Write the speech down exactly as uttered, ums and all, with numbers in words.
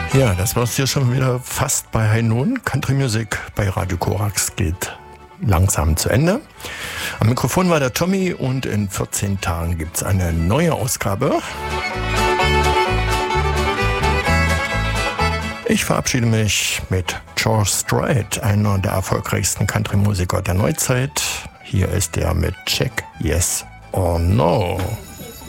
Ja, das war's hier schon wieder fast bei High Noon. Country Music bei Radio Korax geht langsam zu Ende. Am Mikrofon war der Tommy und in vierzehn Tagen gibt's eine neue Ausgabe. Ich verabschiede mich mit George Strait, einer der erfolgreichsten Country-Musiker der Neuzeit. Hier ist er mit Check Yes or No.